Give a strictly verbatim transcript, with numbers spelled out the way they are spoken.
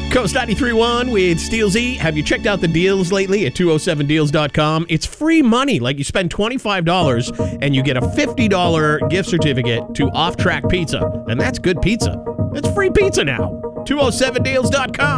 Coast ninety-three point one with Steel Z. Have you checked out the deals lately at two oh seven deals dot com? It's free money. Like, you spend twenty-five dollars and you get a fifty dollars gift certificate to Off Track Pizza. And that's good pizza. It's free pizza now. two oh seven deals dot com.